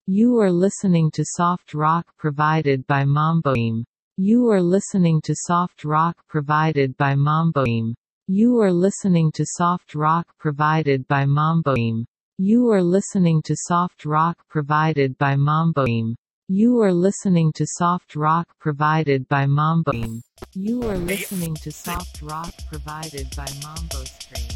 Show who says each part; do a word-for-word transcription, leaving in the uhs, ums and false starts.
Speaker 1: You are listening to soft rock provided by Mamboim. You are listening to soft rock provided by Mamboim. You are listening to soft rock provided by Mamboim. You are listening to soft rock provided by Mamboim. You are listening to soft rock provided by Mamboim. You are listening to soft rock provided by Mambo Stream.